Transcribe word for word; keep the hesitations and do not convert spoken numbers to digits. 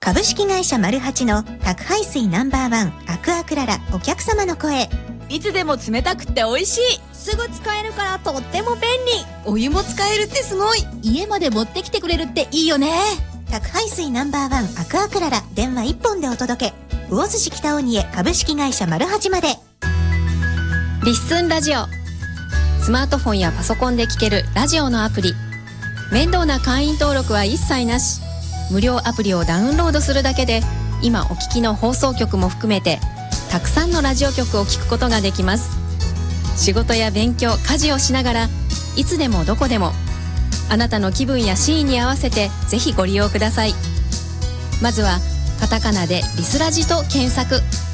株式会社マルハチの宅配水ナンバーワンアクアクララお客様の声。 いつでも冷たくて美味しい。 すぐ使えるからとっても便利。 お湯も使えるってすごい。 家まで持ってきてくれるっていいよね。 宅配水ナンバーワンアクアクララ、電話いっぽんでお届け。魚津市北鬼へ株式会社マルハチまで。 リッスンラジオ。スマートフォンやパソコンで聞けるラジオのアプリ。面倒な会員登録は一切なし。無料アプリをダウンロードするだけで今お聞きの放送局も含めてたくさんのラジオ局を聞くことができます。仕事や勉強、家事をしながらいつでもどこでもあなたの気分やシーンに合わせてぜひご利用ください。まずはカタカナでリスラジと検索。